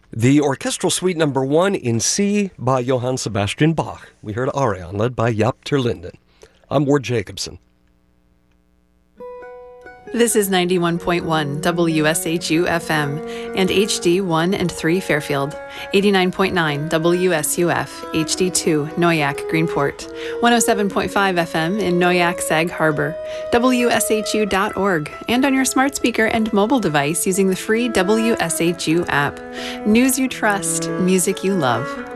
The Orchestral Suite Number 1 in C by Johann Sebastian Bach. We heard Arion, led by Jaap ter Linden. I'm Ward Jacobson. This is 91.1 WSHU FM and HD 1 and 3 Fairfield, 89.9 WSUF HD2 Noyak Greenport, 107.5 FM in Noyak Sag Harbor, WSHU.org, and on your smart speaker and mobile device using the free WSHU app. News you trust, music you love.